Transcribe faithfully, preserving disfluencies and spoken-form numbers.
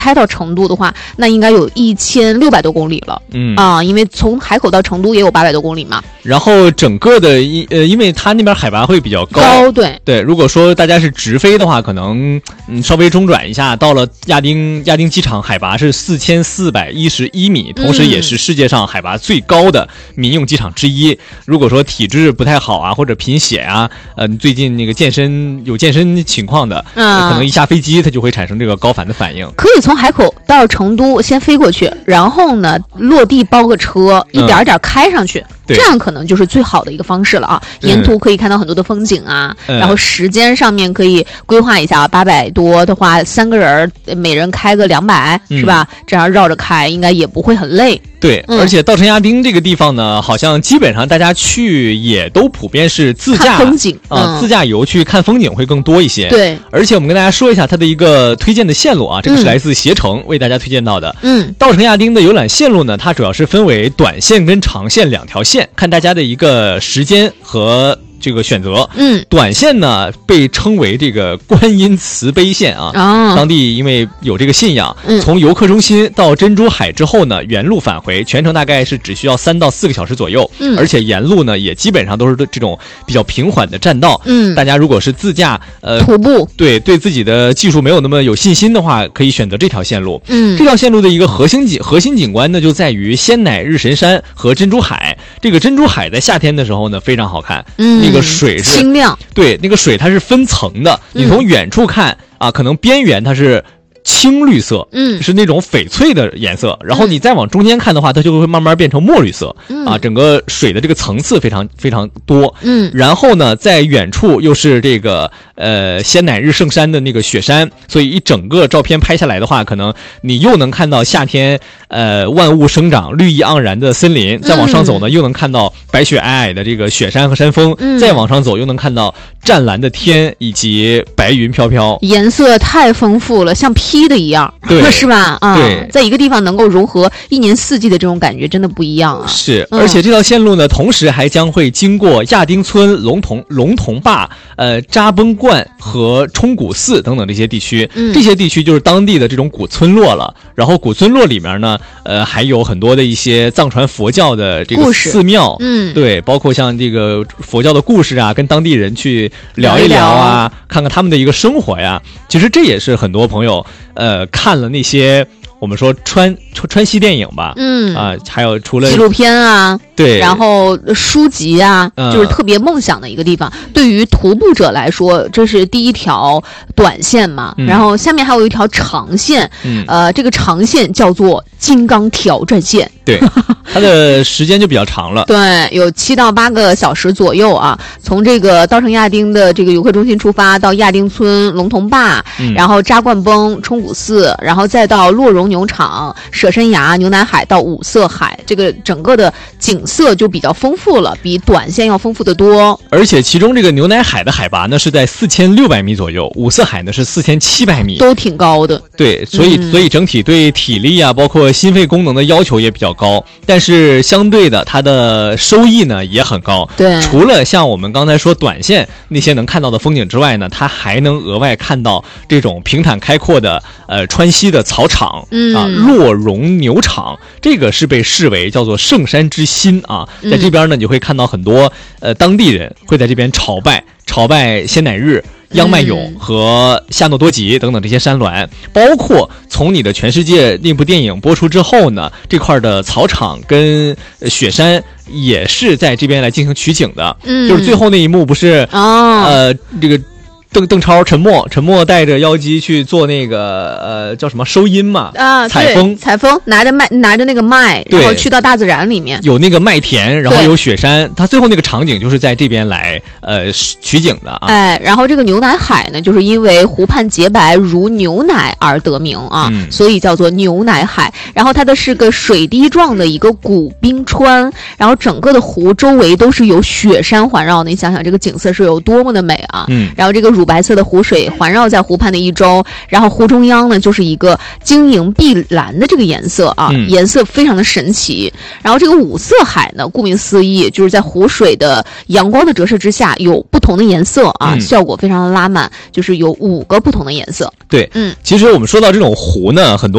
开到成都的话，那应该有一千六百多公里了。 嗯啊，因为从海口到成都也有八百多公里嘛。 然后整个的因呃，因为它那边海拔会比较高， 高对对。如果说大家是直飞的话，可能嗯稍微中转一下，到了亚丁亚丁机场，海拔是四千四百一十一米，同时也是世界上海拔最高的民用机场之一。嗯、如果说体质不太好啊，或者贫血啊，呃，最近那个健身有健身情况的，嗯、可能一下飞机它就会产生这个高反的反应。 可以从海口到成都先飞过去，然后呢落地包个车，一点点开上去。嗯，这样可能就是最好的一个方式了啊！沿途可以看到很多的风景啊，嗯、然后时间上面可以规划一下，八百多的话，三个人每人开个两百、嗯，是吧？这样绕着开，应该也不会很累。 对，嗯、而且稻城亚丁这个地方呢，好像基本上大家去也都普遍是自驾看风景啊、嗯，自驾游去看风景会更多一些。 对， 而且我们跟大家说一下它的一个推荐的线路啊，这个是来自携程为大家推荐到的。嗯，稻城亚丁的游览线路呢，它主要是分为短线跟长线两条线。看大家的一个时间和这个选择，嗯，短线呢被称为这个观音慈悲线啊，哦、当地因为有这个信仰，嗯、从游客中心到珍珠海之后呢，原路返回，全程大概是只需要三到四个小时左右，嗯，而且沿路呢也基本上都是这种比较平缓的栈道，嗯，大家如果是自驾呃徒步， 对对自己的技术没有那么有信心的话，可以选择这条线路，嗯，这条线路的一个核心景核心景观呢就在于仙乃日神山和珍珠海，这个珍珠海在夏天的时候呢非常好看，嗯。那个水是清亮， 对，那个水它是分层的，你从远处看、嗯、啊，可能边缘它是青绿色，嗯，是那种翡翠的颜色，然后你再往中间看的话，它就会慢慢变成墨绿色，嗯、啊，整个水的这个层次非常非常多，嗯，然后呢，在远处又是这个呃仙乃日圣山的那个雪山，所以一整个照片拍下来的话，可能你又能看到夏天呃万物生长、绿意盎然的森林，再往上走呢，嗯、又能看到白雪皑皑的这个雪山和山峰，嗯、再往上走又能看到湛蓝的天以及白云飘飘， 颜色太丰富了，像披的一样， 对， 是吧？啊、 对， 在一个地方能够融合一年四季的这种感觉，真的不一样啊！ 是，而且这条线路呢，同时还将会经过亚丁村、龙童、龙童坝、呃扎崩观和冲古寺等等这些地区。嗯，这些地区就是当地的这种古村落了。然后古村落里面呢，呃，还有很多的一些藏传佛教的这个寺庙， 嗯， 对，包括像这个佛教的故事啊，跟当地人去聊一聊啊，聊聊看看他们的一个生活呀。其实这也是很多朋友呃看了那些我们说川川西电影吧，嗯啊，还有除了纪录片啊， 对， 然后书籍啊，嗯、就是特别梦想的一个地方。对于徒步者来说，这是第一条短线嘛，嗯、然后下面还有一条长线，嗯、呃，这个长线叫做金刚挑战线。 对，它的时间就比较长了。 对，有七到八个小时左右啊。从这个稻城亚丁的这个游客中心出发，到亚丁村、龙童坝，嗯、然后扎冠崩、冲古寺，然后再到洛绒牛场、舍身崖、牛奶海到五色海，这个整个的景色就比较丰富了，比短线要丰富得多。 而且其中这个牛奶海的海拔呢是在四千六百米左右，五色海呢是四千七百米， 都挺高的。 对，所以、嗯、所以整体对体力啊，包括心肺功能的要求也比较高，但是相对的它的收益呢也很高。 对， 除了像我们刚才说短线那些能看到的风景之外呢，它还能额外看到这种平坦开阔的呃川西的草场，嗯啊，洛绒牛场，这个是被视为叫做圣山之心啊，在这边呢你会看到很多呃当地人会在这边朝拜朝拜仙乃日、央迈勇和夏诺多吉等等这些山峦，包括从你的全世界那部电影播出之后呢，这块的草场跟雪山也是在这边来进行取景的，嗯，就是最后那一幕不是哦，呃，这个。邓邓超、陈默，陈默带着妖姬去做那个呃叫什么收音嘛啊， 采风， 采风，拿着麦拿着那个麦，然后去到大自然里面， 有那个麦田，然后有雪山，它最后那个场景就是在这边来呃取景的啊。 哎，然后这个牛奶海呢，就是因为湖畔洁白如牛奶而得名啊，嗯、所以叫做牛奶海。然后它的是个水滴状的一个古冰川，然后整个的湖周围都是有雪山环绕的，你想想这个景色是有多么的美啊！嗯，然后这个乳白色的湖水环绕在湖畔的一周，然后湖中央呢就是一个晶莹碧蓝的这个颜色啊，嗯、颜色非常的神奇。然后这个五色海呢，顾名思义，就是在湖水的阳光的折射之下有不同的颜色啊，嗯、效果非常的拉满，就是有五个不同的颜色。 对，嗯，其实我们说到这种湖呢，很多。